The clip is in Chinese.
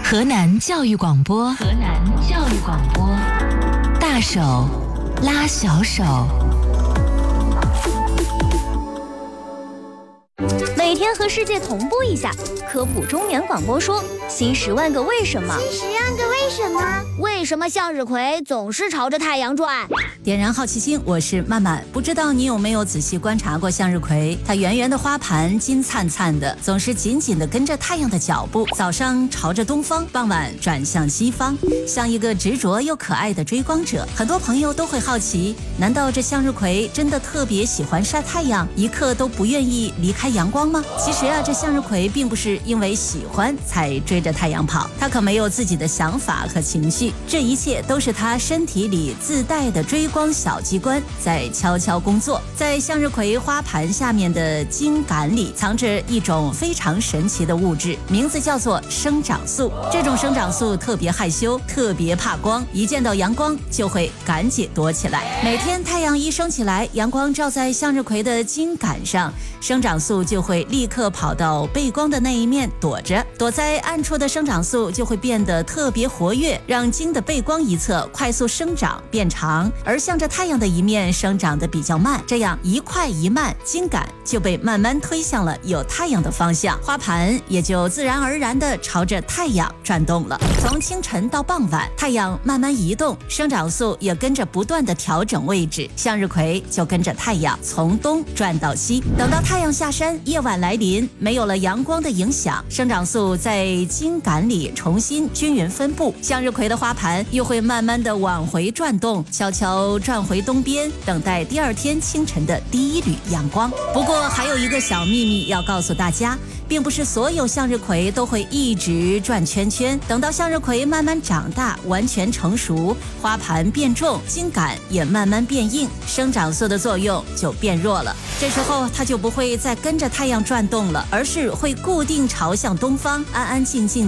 河南教育广播，大手拉小手。 每天和世界同步一下，科普中原广播说新10万个为什么。为什么向日葵总是朝着太阳转？ 点燃好奇心，我是曼曼。不知道你有没有仔细观察过向日葵？它圆圆的花盘金灿灿的，总是紧紧地跟着太阳的脚步，早上朝着东方，傍晚转向西方，像一个执着又可爱的追光者。很多朋友都会好奇，难道这向日葵真的特别喜欢晒太阳，一刻都不愿意离开阳光吗？其实这向日葵并不是因为喜欢才追着太阳跑，它可没有自己的想法和情绪，这一切都是它身体里自带的追光小机关在悄悄工作。在向日葵花盘下面的茎秆里藏着一种非常神奇的物质，名字叫做生长素。这种生长素特别害羞，特别怕光，一见到阳光就会赶紧躲起来。每天太阳一升起来，阳光照在向日葵的茎秆上，生长素就会立刻跑到背光的那一面躲着，躲在暗处的生长素就会变得特别活跃，让茎的背光一侧快速生长变长，而向着太阳的一面生长得比较慢，这样一快一慢，茎秆就被慢慢推向了有太阳的方向，花盘也就自然而然地朝着太阳转动了。从清晨到傍晚，太阳慢慢移动，生长素也跟着不断地调整位置，向日葵就跟着太阳从东转到西。等到太阳下山，夜晚来临，没有了阳光的影响，生长素在茎秆里重新均匀分布，向日葵的花盘又会慢慢地往回转动，悄悄转回东边，等待第二天清晨的第一缕阳光。不过还有一个小秘密要告诉大家，并不是所有向日葵都会一直转圈圈，等到向日葵慢慢长大，完全成熟，花盘变重，茎秆也慢慢变硬，生长素的作用就变弱了。这时候它就不会再跟着太阳转动了，而是会固定朝向东方，安安静静